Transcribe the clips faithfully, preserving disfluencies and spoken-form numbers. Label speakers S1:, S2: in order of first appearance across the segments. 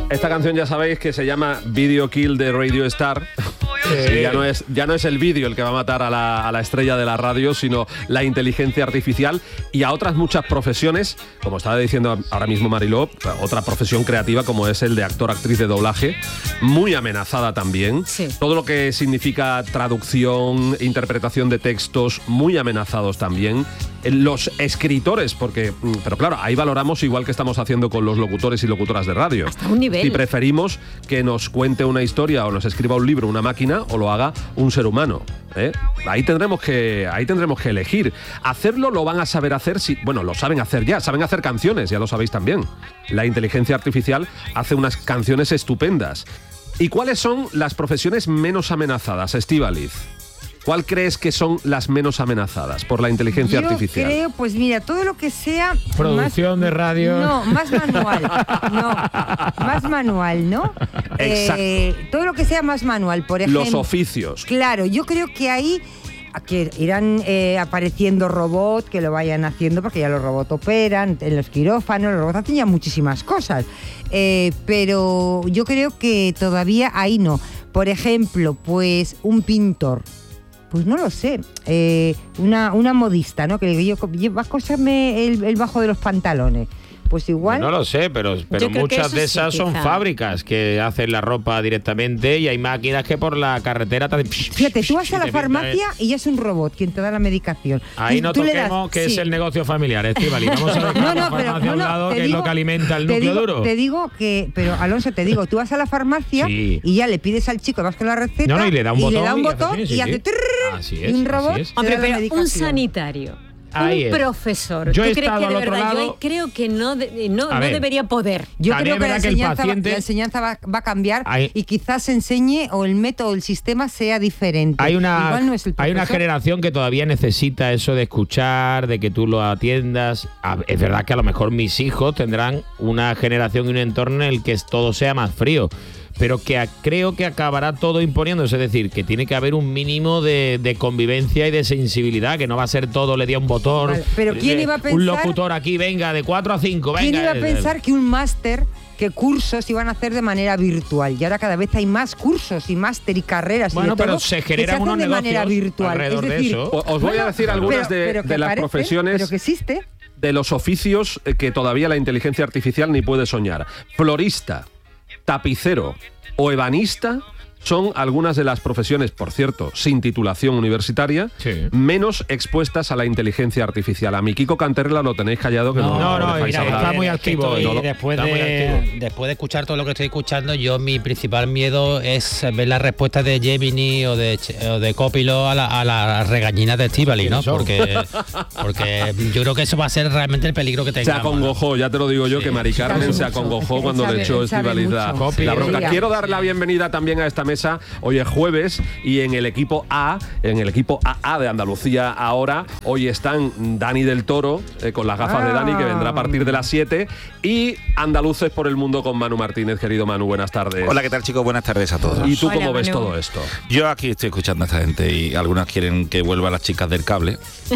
S1: Esta canción ya sabéis que se llama Video Kill de Radio Star. Sí, ya no es ya no es el vídeo el que va a matar a la, a la estrella de la radio, sino la inteligencia artificial y a otras muchas profesiones, como estaba diciendo ahora mismo Mariló, otra profesión creativa como es el de actor-actriz de doblaje, muy amenazada también.
S2: Sí.
S1: Todo lo que significa traducción, interpretación de textos, muy amenazados también. Los escritores, porque, pero claro, ahí valoramos igual que estamos haciendo con los locutores y locutoras de radio.
S2: Hasta un nivel.
S1: Si preferimos que nos cuente una historia o nos escriba un libro una máquina o lo haga un ser humano, ¿eh? Ahí tendremos que ahí tendremos que elegir. Hacerlo lo van a saber hacer, si, bueno, lo saben hacer ya, saben hacer canciones, ya lo sabéis también. La inteligencia artificial hace unas canciones estupendas. ¿Y cuáles son las profesiones menos amenazadas, Estíbaliz? ¿Cuál crees que son las menos amenazadas por la inteligencia
S3: Yo
S1: artificial?
S3: Yo creo, pues mira, todo lo que sea...
S4: Producción
S3: más,
S4: de radio...
S3: No, más manual. No, más manual, ¿no?
S1: Exacto.
S3: Eh, todo lo que sea más manual, por ejemplo...
S1: Los oficios.
S3: Claro, yo creo que ahí... que irán eh, apareciendo robots que lo vayan haciendo, porque ya los robots operan en los quirófanos, los robots hacen ya muchísimas cosas. Eh, pero yo creo que todavía ahí no. Por ejemplo, pues un pintor. Pues no lo sé, eh, una, una modista, ¿no? Que le digo yo, vas a coserme el, el bajo de los pantalones. Pues igual...
S4: No lo sé, pero, pero muchas de esas
S2: sí,
S4: son
S2: quizá.
S4: fábricas que hacen la ropa directamente y hay máquinas que por la carretera... Te...
S3: Fíjate, tú vas a la
S4: te
S3: farmacia
S4: pintan,
S3: y ya es un robot quien te da la medicación.
S4: Ahí
S3: Tú-
S4: no
S3: tú le das-
S4: toquemos que
S3: sí.
S4: es el negocio familiar, Estíbaliz. Vamos a ver
S3: No,
S4: la
S3: no, pero
S4: farmacia a un
S3: no, no,
S4: lado,
S3: te
S4: que es
S3: digo-
S4: lo que alimenta el
S3: te
S4: núcleo
S3: digo,
S4: duro.
S3: Te digo que, pero Alonso, te digo, tú vas a la farmacia
S4: Sí.
S3: y ya le pides al chico, vas con la receta
S4: No, no, y le da un
S3: y
S4: botón
S3: le da un
S4: y hace
S3: botón
S4: así, sí,
S3: y
S4: sí.
S3: hace trrrr,
S4: Así
S3: y
S4: es,
S3: un robot
S4: así es.
S3: te
S2: Hombre,
S3: da la
S2: pero un
S3: medicación.
S2: sanitario,
S4: Ahí
S2: un
S4: es.
S2: profesor.
S4: Yo he
S2: ¿Tú crees
S4: estado
S2: que de
S4: al otro
S2: verdad?
S4: lado-
S2: Yo creo que no, de- no,
S4: A
S2: no
S4: ver.
S2: debería poder.
S3: Yo
S4: También
S3: creo que la
S4: es verdad que el
S3: enseñanza,
S4: paciente-
S3: va, la enseñanza va, va a cambiar
S4: Hay-
S3: y quizás se enseñe o el método, el sistema sea diferente.
S4: Hay una,
S3: Igual no es el
S4: hay una
S3: profesor.
S4: generación que todavía necesita eso de escuchar, de que tú lo atiendas. A- Es verdad que a lo mejor mis hijos tendrán una generación y un entorno en el que todo sea más frío, pero que a- creo que acabará todo imponiéndose. Es decir, que tiene que haber un mínimo de, de convivencia y de sensibilidad, que no va a ser todo, le di a un botón.
S3: Vale, pero ¿quién
S4: eh,
S3: iba a
S4: Un
S3: pensar-
S4: locutor aquí, venga, de cuatro a cinco, venga.
S3: ¿Quién iba a
S4: eh,
S3: pensar que un máster, que cursos iban a hacer de manera virtual? Y ahora cada vez hay más cursos y máster y carreras.
S4: Bueno,
S3: y de
S4: pero
S3: todo
S4: se
S3: que
S4: generan
S3: hacen
S4: unos
S3: de manera
S4: negocios
S3: virtual.
S4: alrededor
S3: es
S4: de
S3: decir,
S4: eso.
S1: O- Os voy a decir algunas de,
S3: pero que
S1: de las
S3: aparece,
S1: profesiones,
S3: pero que existe.
S1: de los oficios eh, que todavía la inteligencia artificial ni puede soñar. Florista, tapicero o ebanista son algunas de las profesiones, por cierto, sin titulación universitaria,
S4: Sí.
S1: menos expuestas a la inteligencia artificial. A mi Kiko Canterla lo tenéis callado, que no,
S4: No,
S1: lo
S4: no,
S1: dejáis
S4: mira,
S1: hablar.
S4: está muy
S5: es que
S4: activo
S5: estoy-
S4: hoy. No,
S5: después,
S4: está muy
S5: de,
S4: activo.
S5: después de escuchar todo lo que estoy escuchando, yo mi principal miedo es ver la respuesta de Gemini o de, Ch- o de Copilot a la, a la regañina de Estíbaliz, ¿no?
S4: son?
S5: Porque, porque yo creo que eso va a ser realmente el peligro que
S1: Se
S5: tengamos. ¿no?
S1: acongojó, ya te lo digo yo,
S5: Sí.
S1: que Mari Carmen
S3: Sabe
S1: se
S3: mucho.
S1: acongojó
S3: Él
S1: cuando
S3: sabe-
S1: le echó
S3: él sabe
S1: Estíbaliz la,
S3: mucho.
S1: la bronca.
S3: Sí.
S1: Quiero dar la bienvenida también a esta mesa. Hoy es jueves y en el equipo A, en el equipo A A de Andalucía ahora, hoy están Dani del Toro, eh, con las gafas de Dani, que vendrá a partir de las siete, y Andaluces por el Mundo con Manu Martínez. Querido Manu, buenas tardes.
S6: Hola, ¿qué tal, chicos? Buenas tardes a todos.
S1: ¿Y tú
S2: Hola,
S1: cómo ves
S2: Manu.
S1: todo esto?
S6: Yo aquí estoy escuchando a esta gente y algunas quieren que vuelvan las chicas del cable.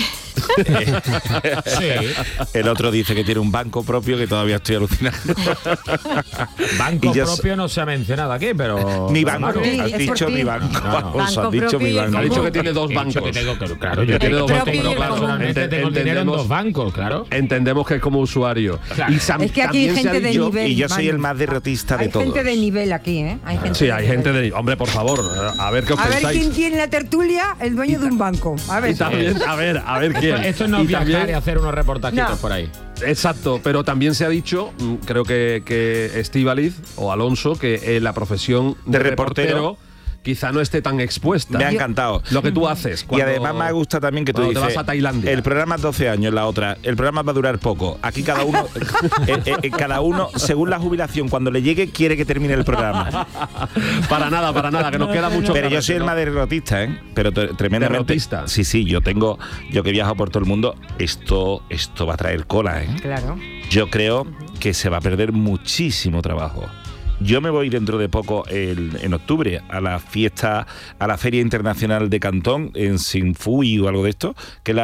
S4: Sí.
S6: El otro dice que tiene un banco propio, que todavía estoy alucinando.
S4: Banco
S6: Y yo
S4: propio no se ha mencionado aquí, pero...
S6: Mi
S4: pero
S6: banco,
S4: Manu,
S3: Sí,
S6: has
S3: es por
S6: dicho
S3: ti.
S6: mi banco.
S4: No, no.
S6: Alonso, has
S2: Banco
S6: dicho
S2: propio
S6: mi
S2: y el
S6: banco.
S1: Ha dicho que tiene dos
S4: He dicho
S1: bancos.
S4: que tengo, que- claro, yo
S1: Tiene
S4: tengo,
S1: dos
S4: tengo-
S1: bancos,
S4: claro,
S2: claro.
S4: solamente
S1: Ente-
S4: tengo el dinero en
S1: entendemos-
S4: dos bancos, claro.
S1: Entendemos que es como usuario.
S4: Claro.
S1: Y sam-
S3: Es que aquí hay
S1: también se ha
S3: gente de
S1: dicho-
S3: nivel.
S6: Y yo soy
S3: Manu.
S6: el más derrotista de
S3: Hay
S6: todos.
S3: gente de nivel aquí, ¿eh? Hay gente
S1: Sí,
S3: de
S1: hay
S3: nivel.
S1: gente de... Hombre, por favor, a ver qué os
S3: A ver
S1: pensáis.
S3: quién tiene la tertulia, el dueño de un banco. A ver.
S1: Y también, a ver, a ver quién.
S4: Esto no es
S1: Y
S4: viajar
S1: también-
S4: y hacer unos reportajitos
S3: No.
S4: por ahí.
S1: Exacto, pero también se ha dicho, mm, creo que, que Estíbaliz o Alonso, que eh, la profesión de,
S6: De reportero
S1: reportero quizá no esté tan expuesta.
S6: Me ha encantado.
S1: Lo que tú haces.
S6: Y
S1: cuando-
S6: además me gusta también que tú
S1: cuando te
S6: dices,
S1: vas a Tailandia.
S6: el programa es doce años, la otra, el programa va a durar poco. Aquí cada uno, eh, eh, eh, cada uno, según la jubilación, cuando le llegue, quiere que termine el programa.
S1: Para nada, para nada, que nos queda mucho.
S6: Pero yo
S1: carrete,
S6: soy el
S1: ¿no?
S6: más derrotista, ¿eh? Pero t- tremendamente.
S1: ¿Derrotista?
S6: Sí, sí, yo tengo, yo que viajo por todo el mundo, esto, esto va a traer cola, ¿eh?
S3: Claro.
S6: Yo creo que se va a perder muchísimo trabajo. Yo me voy dentro de poco, el- en octubre, a la fiesta, a la Feria Internacional de Cantón, en Sinfui o algo de esto, que es la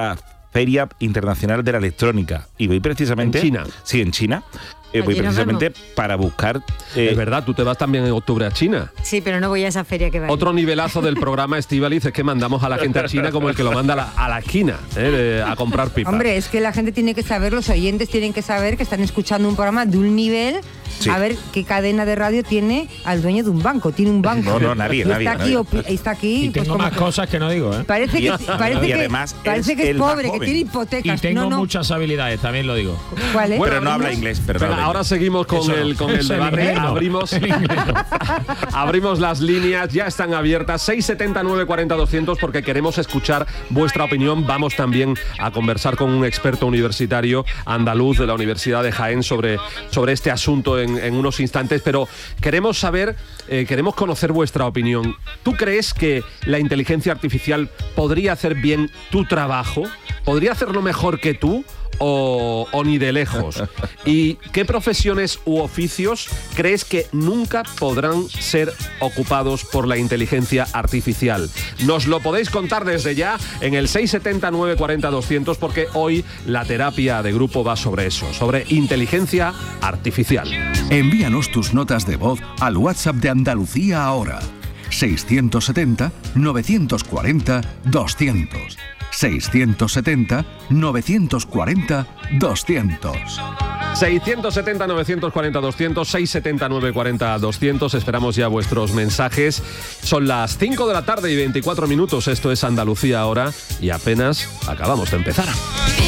S6: Feria Internacional de la Electrónica. Y voy precisamente...
S1: ¿En China?
S6: Sí, en China. Eh, voy
S2: Allí nos
S6: precisamente para buscar... eh,
S1: Es verdad, tú te vas también en octubre a China.
S2: Sí, pero no voy a esa feria que va.
S1: Otro nivelazo del programa Estíbaliz es que mandamos a la gente a China como el que lo manda a la, a la esquina ¿eh? de- a comprar pipas.
S3: Hombre, es que la gente tiene que saber, los oyentes tienen que saber que están escuchando un programa de un nivel.
S6: Sí.
S3: A ver qué cadena de radio tiene al dueño de un banco. Tiene un banco.
S6: No, no, nadie,
S3: Y
S6: nadie,
S3: Está aquí,
S6: nadie.
S3: opi- está aquí.
S4: Y
S3: pues,
S4: tengo
S3: como
S4: más
S3: que-
S4: cosas que no digo, ¿eh?
S3: Parece
S6: Y-
S3: que, parece
S6: y
S3: que,
S6: además
S3: parece
S6: es
S3: que es
S6: el más
S3: pobre, que
S6: joven.
S3: tiene
S4: Y
S3: hipotecas.
S4: tengo
S3: no, no.
S4: muchas habilidades, también lo digo.
S3: ¿Cuál es?
S1: Bueno,
S6: pero no habla
S1: abrimos-
S6: inglés, pero no
S1: Venga,
S6: habla
S1: ahora
S6: inglés.
S1: seguimos con
S4: Eso no.
S1: el, con el
S4: Eso en
S1: debate.
S4: inglés no.
S1: Abrimos,
S4: En inglés no.
S1: abrimos las líneas, ya están abiertas. seis setenta, nueve cuarenta, doscientos porque queremos escuchar vuestra opinión. Vamos también a conversar con un experto universitario andaluz de la Universidad de Jaén sobre, sobre este asunto en, en unos instantes. Pero queremos saber, eh, queremos conocer vuestra opinión. ¿Tú crees que la inteligencia artificial podría hacer bien tu trabajo? ¿Podría hacerlo mejor que tú? O, o ni de lejos. ¿Y qué profesiones u oficios crees que nunca podrán ser ocupados por la inteligencia artificial? Nos lo podéis contar desde ya en el seis setenta, nueve cuarenta, doscientos porque hoy la terapia de grupo va sobre eso, sobre inteligencia artificial.
S7: Envíanos tus notas de voz al WhatsApp de Andalucía ahora. seiscientos setenta, novecientos cuarenta, doscientos. seiscientos setenta, novecientos cuarenta, doscientos.
S1: seiscientos setenta, novecientos cuarenta, doscientos, seiscientos setenta, novecientos cuarenta, doscientos. Esperamos ya vuestros mensajes. Son las cinco de la tarde y veinticuatro minutos. Esto es Andalucía ahora y apenas acabamos de empezar.